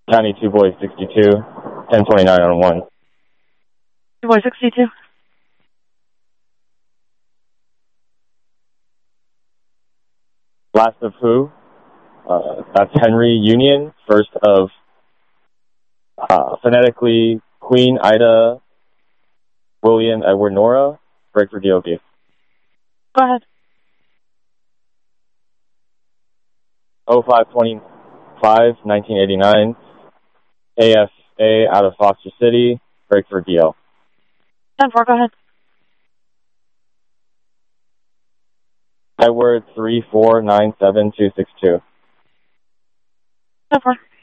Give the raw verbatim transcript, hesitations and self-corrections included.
County two boys sixty-two, ten twenty-nine on one. two boys sixty-two. Last of who? Uh, that's Henry Union, first of uh, phonetically Queen Ida William Edward Nora, break for D O B. Go ahead. oh five twenty-five, nineteen eighty-nine, A F A out of Foster City, break for D L. ten four, go ahead. Edward three four nine seven two six two. ten four.